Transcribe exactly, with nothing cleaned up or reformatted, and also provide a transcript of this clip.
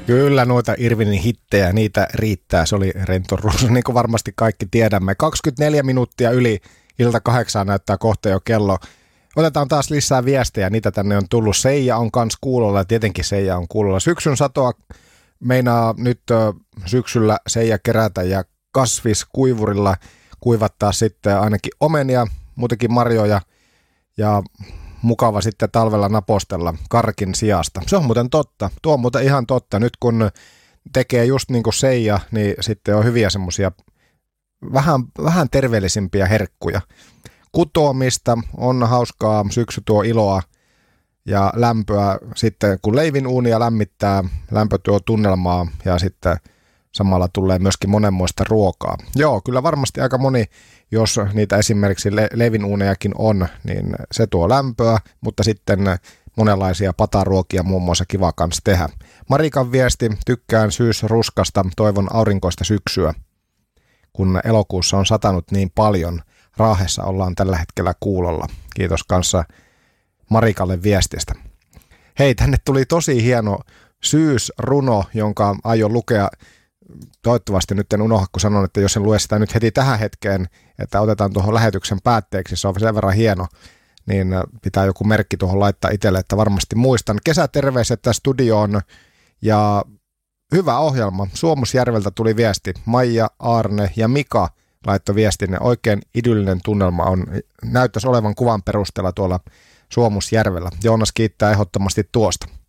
Kyllä noita Irvinin hittejä, niitä riittää. Se oli Rento Ruusu, niin kuin varmasti kaikki tiedämme. kaksikymmentäneljä minuuttia yli ilta kahdeksaan näyttää kohta jo kello. Otetaan taas lisää viestejä, niitä tänne on tullut. Seija on kans kuulolla, tietenkin Seija on kuulolla. Syksyn satoa meinaa nyt syksyllä Seija kerätä ja kasviskuivurilla kuivattaa sitten ainakin omenia, muutenkin marjoja ja mukava sitten talvella napostella karkin sijasta. Se on muuten totta. Tuo on muuten ihan totta. Nyt kun tekee just niin kuin Seija, niin sitten on hyviä semmoisia vähän, vähän terveellisimpiä herkkuja. Kutoamista on hauskaa, syksy tuo iloa ja lämpöä. Sitten kun leivin uunia lämmittää, lämpö tuo tunnelmaa ja sitten samalla tulee myöskin monenmoista ruokaa. Joo, kyllä varmasti aika moni, jos niitä esimerkiksi le- leivinuunejakin on, niin se tuo lämpöä, mutta sitten monenlaisia pataruokia muun muassa kiva kanssa tehdä. Marikan viesti, tykkään syysruskasta, toivon aurinkoista syksyä. Kun elokuussa on satanut niin paljon, Raahessa ollaan tällä hetkellä kuulolla. Kiitos kanssa Marikalle viestistä. Hei, tänne tuli tosi hieno syysruno, jonka aion lukea. Toivottavasti nyt en unohda, kun sanon, että jos en lue sitä nyt heti tähän hetkeen, että otetaan tuohon lähetyksen päätteeksi, se on sen verran hieno, niin pitää joku merkki tuohon laittaa itselle, että varmasti muistan. Kesäterveiset tässä studioon ja hyvä ohjelma. Suomusjärveltä tuli viesti. Maija, Aarne ja Mika laittoi viestinne. Oikein idyllinen tunnelma on, näyttäisi olevan kuvan perusteella tuolla Suomusjärvellä. Joonas kiittää ehdottomasti tuosta.